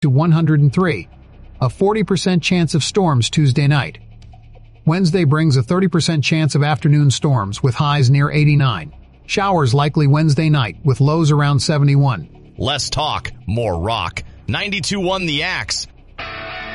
to 103. A 40% chance of storms Tuesday night. Wednesday brings a 30% chance of afternoon storms with highs near 89. Showers likely Wednesday night with lows around 71. Less talk, more rock. 92.1 The Axe.